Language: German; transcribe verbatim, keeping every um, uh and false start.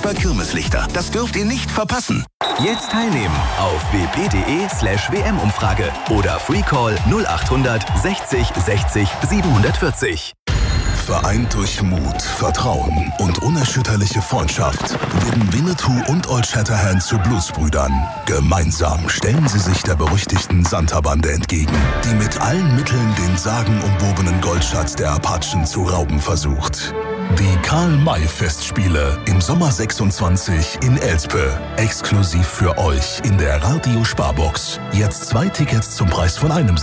Hannover Kirmeslichter. Das dürft ihr nicht verpassen. Jetzt teilnehmen auf wp.de slash WM-Umfrage oder Freecall null achthundert sechzig sechzig siebenhundertvierzig. Vereint durch Mut, Vertrauen und unerschütterliche Freundschaft werden Winnetou und Old Shatterhand zu Blutsbrüdern. Gemeinsam stellen sie sich der berüchtigten Santa-Bande entgegen, die mit allen Mitteln den sagenumwobenen Goldschatz der Apachen zu rauben versucht. Die Karl-May-Festspiele im Sommer sechsundzwanzig in Elspe. Exklusiv für euch in der Radio-Sparbox. Jetzt zwei Tickets zum Preis von einem.